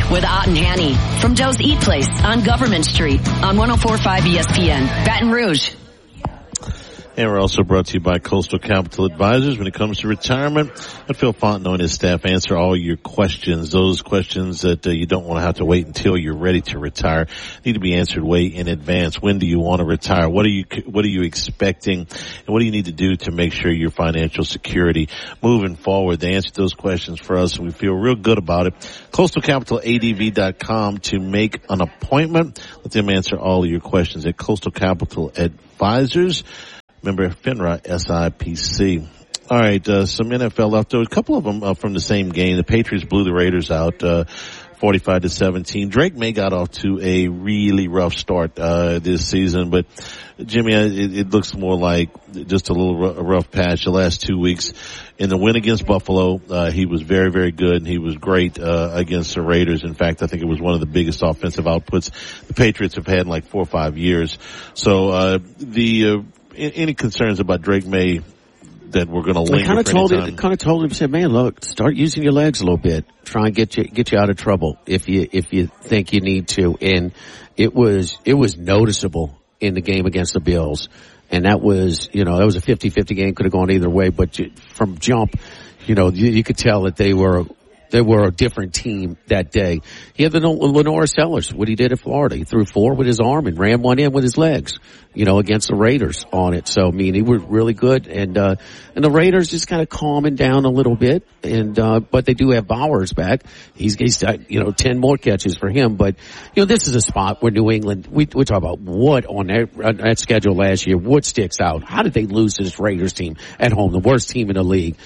with Ott and Hanny from Joe's Eat Place on Government Street on 104.5 ESPN, Baton Rouge. And we're also brought to you by Coastal Capital Advisors. When it comes to retirement, let Phil Fontenot and his staff answer all your questions. Those questions that you don't want to have to wait until you're ready to retire need to be answered way in advance. When do you want to retire? What are you expecting? And what do you need to do to make sure your financial security moving forward? They answered those questions for us, and we feel real good about it. CoastalCapitalADV.com to make an appointment. Let them answer all of your questions at Coastal Capital Advisors. Member FINRA SIPC. All right, some NFL leftovers. A couple of them from the same game. The Patriots blew the Raiders out 45-17. Drake May got off to a really rough start this season, but Jimmy, it looks more like just a little rough patch the last 2 weeks. In the win against Buffalo, he was very, very good, and he was great against the Raiders. In fact, I think it was one of the biggest offensive outputs the Patriots have had in like 4 or 5 years. So any concerns about Drake May that we're going to linger? Kind of told him, said, "Man, look, start using your legs a little bit. Try and get you out of trouble if you think you need to." And it was noticeable in the game against the Bills, and that was a 50-50 game. Could have gone either way, but from jump, you could tell that they were a different team that day. He had the Lenore Sellers, what he did at Florida. He threw 4 with his arm and ran 1 in with his legs, against the Raiders on it. So, he was really good. And the Raiders just kind of calming down a little bit. But they do have Bowers back. He's 10 more catches for him. But, this is a spot where New England, we talk about what on that schedule last year, what sticks out. How did they lose to this Raiders team at home, the worst team in the league?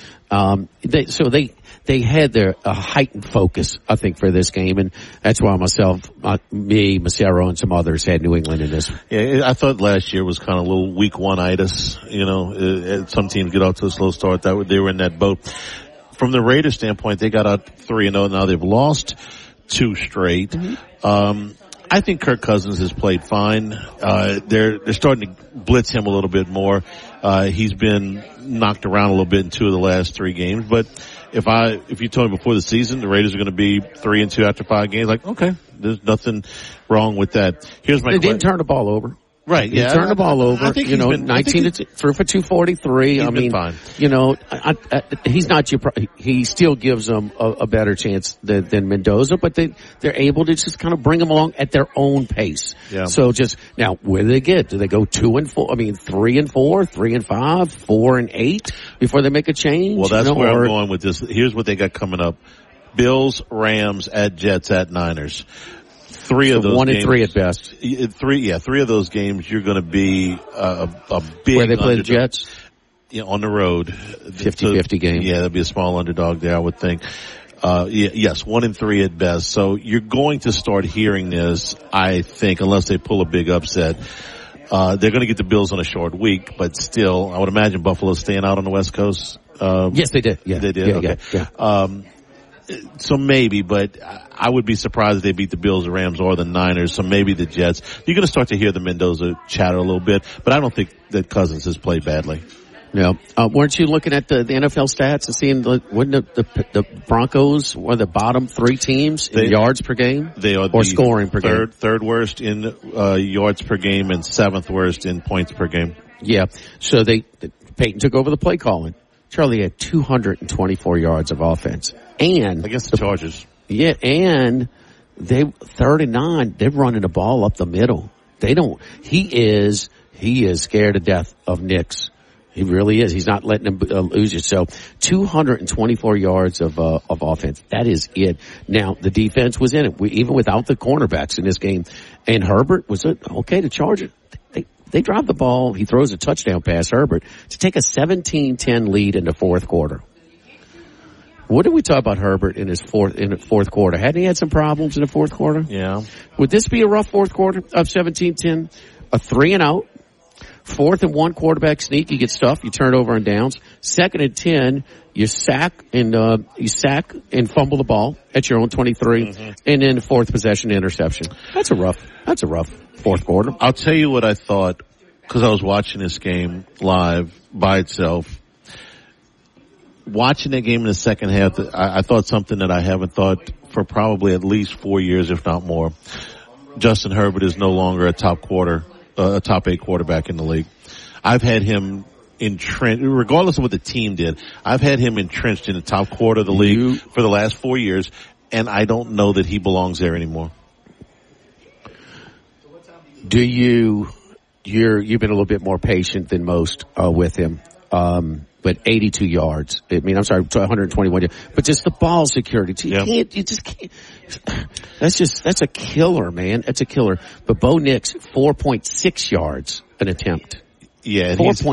They had their heightened focus, I think, for this game, and that's why me, Macero, and some others had New England in this. Yeah, I thought last year was kind of a little week one-itis. Some teams get off to a slow start. They were in that boat. From the Raiders standpoint, they got out 3-0. Now they've lost 2 straight. Mm-hmm. I think Kirk Cousins has played fine. They're starting to blitz him a little bit more. He's been knocked around a little bit in 2 of the last 3 games, but if you told me before the season the Raiders are going to be 3-2 after 5 games, like, okay, there's nothing wrong with that. Here's my They didn't turn the ball over. Right, yeah. Turn the ball over. I think 19 threw for 243. He's been fine. He's not he still gives them a better chance than Mendoza, but they're able to just kind of bring them along at their own pace. Yeah. So now, where do they get? Do they go 2-4? 3-4, 3-5, 4-8 before they make a change? Well, that's where I'm going with this. Here's what they got coming up. Bills, Rams, at Jets, at Niners. 3 of those 1 games, and 3 at best. 3 of those games you're going to be a big where they play the Jets on the road. 50-50 game. Yeah, that'll be a small underdog there, I would think. Yes, 1 and 3 at best. So you're going to start hearing this, I think, unless they pull a big upset. They're going to get the Bills on a short week, but still, I would imagine Buffalo's staying out on the West Coast. Yes, they did. Yeah, they did. Yeah, okay. Yeah. So maybe, but I would be surprised if they beat the Bills, the Rams, or the Niners. So maybe the Jets. You're going to start to hear the Mendoza chatter a little bit, but I don't think that Cousins has played badly. Yeah. Weren't you looking at the NFL stats and seeing the Broncos were the bottom 3 teams in yards per game? They are or scoring per game. Third worst in yards per game and 7th worst in points per game. Yeah. So Peyton took over the play calling. Charlie had 224 yards of offense. And against the Chargers. Yeah, and they 3rd and 9, they're running the ball up the middle. He is scared to death of Nix. He really is. He's not letting him lose it. So 224 yards of offense. That is it. Now, the defense was in it, even without the cornerbacks in this game. And Herbert was okay to charge it. They drop the ball. He throws a touchdown pass, Herbert, to take a 17-10 lead in the 4th quarter. What did we talk about Herbert in the 4th quarter? Hadn't he had some problems in the 4th quarter? Yeah. Would this be a rough 4th quarter of 17-10? A 3-and-out. 4th and 1 quarterback sneak. You get stuffed. You turn it over on downs. 2nd and 10. You sack and fumble the ball at your own 23. Mm-hmm. And then the 4th possession interception. That's a rough 4th quarter. I'll tell you what I thought, because I was watching this game live by itself. watching that game in the second half, I thought something that I haven't thought for probably at least 4 years, if not more. Justin Herbert is no longer a top 8 quarterback in the league. I've had him entrenched, regardless of what the team did. I've had him entrenched in the top quarter of the league for the last 4 years, and I don't know that he belongs there anymore. You've been a little bit more patient than most with him. But 82 yards. 121 yards. But just the ball security. You just can't. That's a killer, man. That's a killer. But Bo Nix, 4.6 yards an attempt. Yeah. 4.6.